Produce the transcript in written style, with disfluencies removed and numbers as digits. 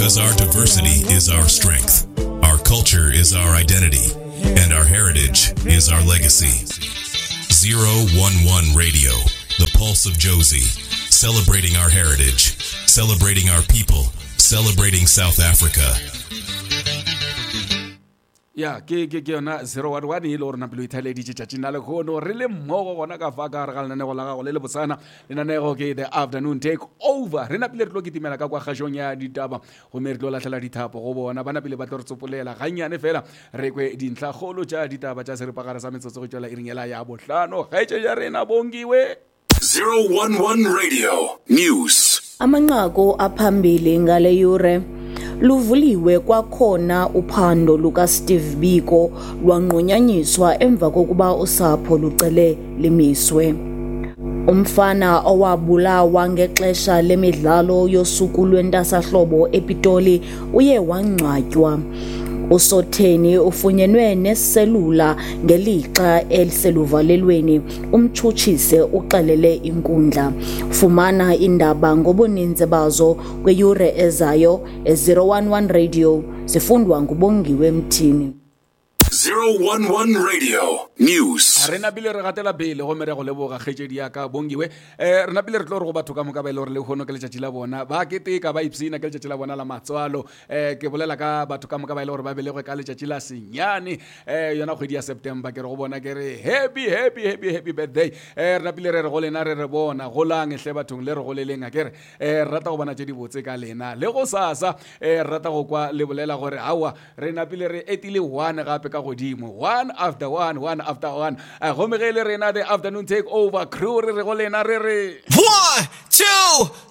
Because our diversity is our strength, our culture is our identity, and our heritage is our legacy. 011 Radio, the pulse of Jozi, celebrating our heritage, celebrating our people, celebrating South Africa. Ya ke yona 011 ile rona pelo ithale di tšatši na le gono re le mmogo gona ka fa ka re ga lenaneo la gago le le botsana lenaneo ke the afternoon take over re napile re tlo kitimela ka kwa kgašong ya ditaba gomme re tlo latlhela dithapo go bona ba napile ba tlo re tsopolela gannyane fela re kwe dintlhakgolo tša ditaba tša seripagare sa metsotso go tšwela iringela ya bohlano gaetše ja rena bongiwe 011 Radio News. Amanqaku aphambili ngale yure luvuliwe kwakhona uphando luka Steve Biko lwanqunyanyiswa emva kokuba usapho lucele limiswe. Umfana owabulawa ngexesha lemidlalo yosuku lwentasahlobo ePitoli uye wangcwatywa. Usotheni ufunyenwe neselula ngelixa eliseluvalelweni umtshutshise uxelele inkundla. Fumana indaba ngobuninzi bazo kweyure ezayo e011 Radio zifundwa ngubongiwe Mthini. 011 Radio News. re napile re gatela pele go mere go leboga kgetšedi ya ka bongiwe re napile re tlo re go batho ka moka ba ile gore le gono ke letšatši la bona ba keteka ba ipsina ke letšatši la bona la matswalo ke bolela ka batho ka moka ba ile gore ba belegwe ka letšatši la senyane yona kgwedi ya September ke re go bona ke re happy birthday re napile re re go lena re bona go lang hle bathong le re go leleng a ke re rata go bona tše di botse ka lena le go sasa rata go kwa le bolela gore hawa re napile re etile one gape ka godimo one after one gome ge le rena the afternoon take over crew re go lena re 1 2